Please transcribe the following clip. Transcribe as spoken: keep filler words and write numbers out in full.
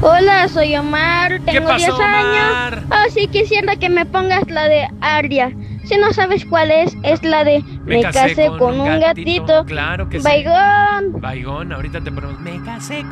Hola, soy Omar, ¿Qué tengo pasó, diez Omar? años. Así quisiera que me pongas la de Aria. Si no sabes cuál es, es la de Me, casé, con, un gatito. Claro que sí. Baigón. Baigón, ahorita te ponemos. Me casé